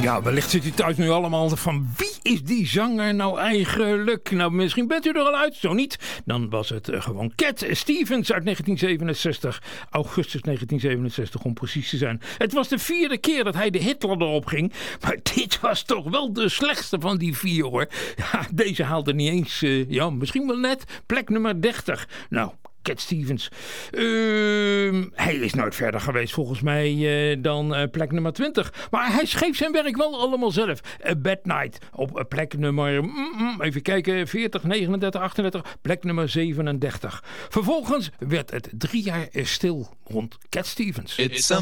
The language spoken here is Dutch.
Ja, wellicht zit u thuis nu allemaal van wie is die zanger nou eigenlijk? Nou, misschien bent u er al uit. Zo niet, dan was het gewoon Cat Stevens uit 1967. Augustus 1967 om precies te zijn. Het was de 4e keer dat hij de hitladder opging. Maar dit was toch wel de slechtste van die 4 hoor. Ja, deze haalde niet eens, misschien wel net, plek nummer 30. Nou, Cat Stevens. Hij is nooit verder geweest volgens mij dan plek nummer 20. Maar hij schreef zijn werk wel allemaal zelf. A Bad Night op plek nummer... even kijken, 40, 39, 38. Plek nummer 37. Vervolgens werd het 3 jaar stil rond Cat Stevens. It's a